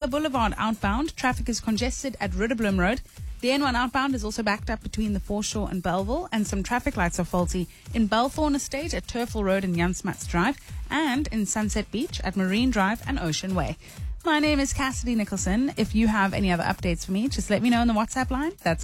Boulevard outbound, traffic is congested at Ridderblom Road. The N1 outbound is also backed up between the Foreshore and Belleville, and some traffic lights are faulty in Belthorn Estate at Turfel Road and Jansmats Drive, and in Sunset Beach at Marine Drive and Ocean Way. My name is Cassidy Nicholson. If you have any other updates for me, just let me know on the WhatsApp line. That's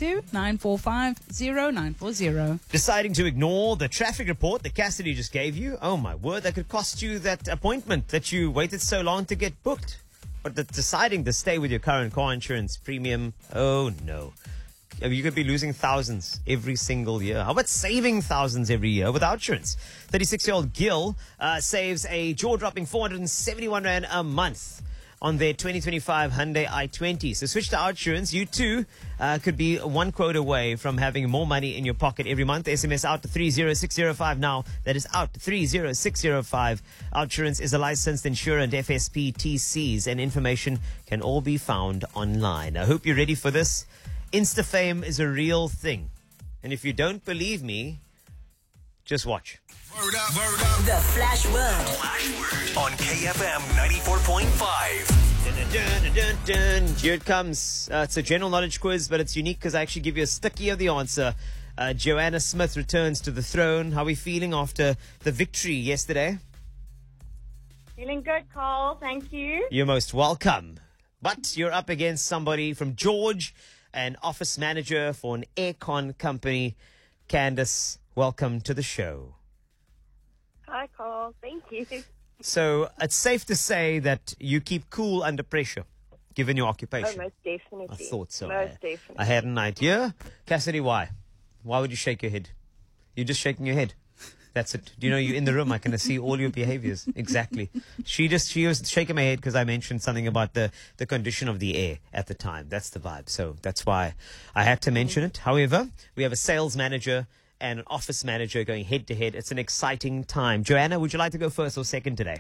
082-945-0940. Deciding to ignore the traffic report that Cassidy just gave you? Oh my word, that could cost you that appointment that you waited so long to get booked. But deciding to stay with your current car insurance premium, oh no. I mean, you could be losing thousands every single year. How about saving thousands every year with insurance? 36-year-old Gil saves a jaw-dropping 471 Rand a month on their 2025 Hyundai i20. So switch to insurance. You too could be one quote away from having more money in your pocket every month. SMS out to 30605 now. That is out to 30605. Insurance is a licensed insurer and FSP TCs, and information can all be found online. I hope you're ready for this. Insta-fame is a real thing. And if you don't believe me, just watch. Word up, word up. The Flash Word. Flash Word on KFM 94.5. Dun, dun, dun, dun, dun. Here it comes. It's a general knowledge quiz, but it's unique because I actually give you a sticky of the answer. Joanna Smith returns to the throne. How are we feeling after the victory yesterday? Feeling good, Carl. Thank you. You're most welcome. But you're up against somebody from George, an office manager for an aircon company. Candace, welcome to the show. Hi, Carl. Thank you. So it's safe to say that you keep cool under pressure, given your occupation. Oh, most definitely. I thought so. Most definitely. I had an idea. Cassidy, why? Why would you shake your head? You're just shaking your head. That's it. Do you know you're in the room? I can see all your behaviors. Exactly. She was shaking my head because I mentioned something about the condition of the air at the time. That's the vibe. So that's why I had to mention it. However, we have a sales manager and an office manager going head to head. It's an exciting time. Joanna, would you like to go first or second today?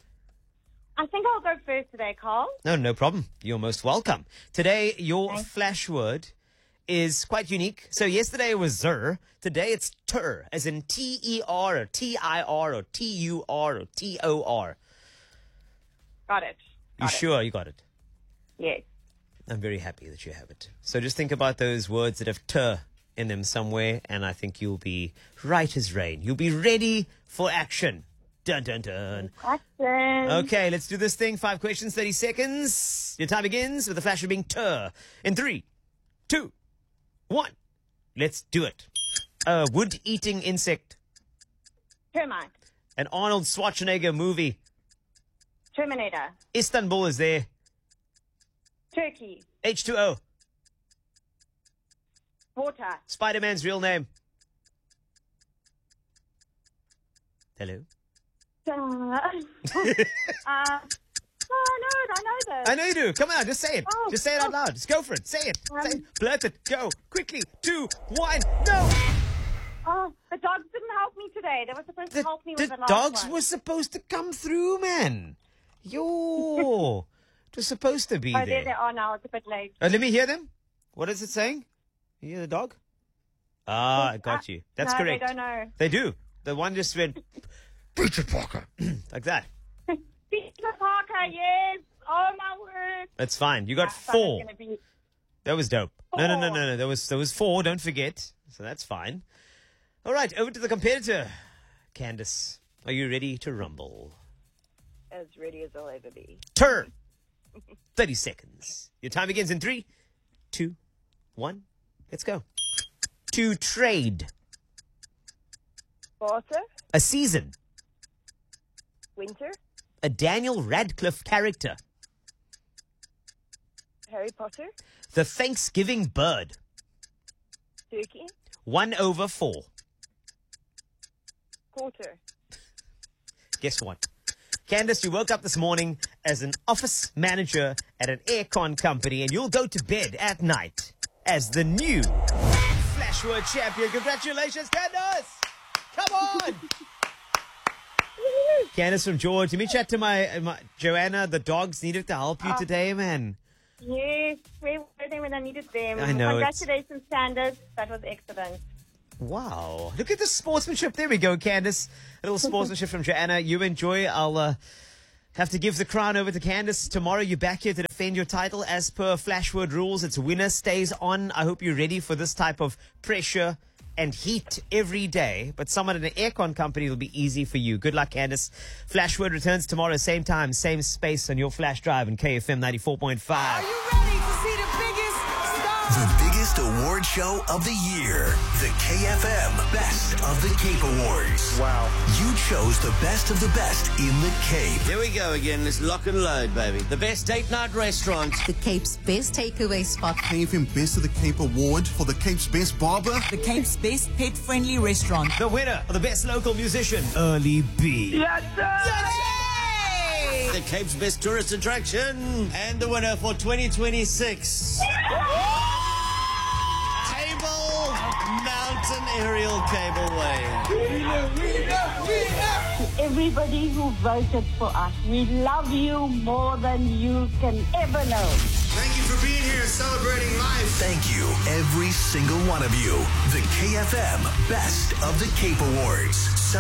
I think I'll go first today, Carl. No problem. You're most welcome. Today, your flash word is quite unique. So yesterday it was zer. Today it's ter, as in T-E-R or T-I-R or T-U-R or T-O-R. Got it. You sure you got it? Yes. I'm very happy that you have it. So just think about those words that have ter in them somewhere, and I think you'll be right as rain. You'll be ready for action. Dun, dun, dun. Action. Okay, let's do this thing. 5 questions, 30 seconds. Your time begins with the flash of being ter. In 3, 2, 1. Let's do it. A wood-eating insect. Termite. An Arnold Schwarzenegger movie. Terminator. Istanbul is there. Turkey. H2O. Water. Spider-Man's real name. Hello? Oh, I know this. I know you do. Come on, just say it. Oh, Just say it out loud. Just go for it. Say it. Say it. Blurt it. Go. Quickly. 2, 1. No. Oh, the dogs didn't help me today. They were supposed to help me with the The last dogs one. were supposed to come through, man. Yo. It was supposed to be Oh, there. there they are now. It's a bit late. Let me hear them. What is it saying? You hear the dog? Ah, I got you. That's no, correct. they don't know. They do. The one just went Peter Parker. like that. Peter Parker, yes. Oh, my word. That's fine. You got I thought it was 4. gonna be- That was dope. No. 4. There was 4. Don't forget. So that's fine. All right, over to the competitor. Candace, are you ready to rumble? As ready as I'll ever be. Turn. 30 seconds. Your time begins in 3, 2, 1. Let's go. To trade. Barter. A season. Winter. A Daniel Radcliffe character. Harry Potter. The Thanksgiving bird. Turkey. 1/4. Quarter. Guess what? Candace, you woke up this morning as an office manager at an aircon company, and you'll go to bed at night as the new Flashword champion. Congratulations, Candace! Come on! Candace from George. Let me chat to my Joanna. The dogs needed to help you today, man. Yes, where were they when I needed them? I know, Congratulations, Candace. That was excellent. Wow. Look at the sportsmanship. There we go, Candace. A little sportsmanship from Joanna. You enjoy. I'll Have to give the crown over to Candace. Tomorrow you're back here to defend your title. As per Flashword rules, it's winner stays on. I hope you're ready for this type of pressure and heat every day. But someone in an aircon company will be easy for you. Good luck, Candace. Flashword returns tomorrow, same time, same space on your flash drive in KFM 94.5. Are you ready to see the biggest star? The biggest award show of the year. The KFM Best of the Cape Awards. Wow. You chose the best of the best in the Cape. Here we go again. Let's lock and load, baby. The best date night restaurant. The Cape's best takeaway spot. KFM Best of the Cape Award for the Cape's Best Barber. The Cape's best pet-friendly restaurant. The winner of the best local musician, Early B. The Cape's best tourist attraction. And the winner for 2026. Table Mountain Aerial Cableway. Everybody who voted for us, we love you more than you can ever know. Thank you for being here and celebrating life. Thank you, every single one of you. The KFM Best of the Cape Awards.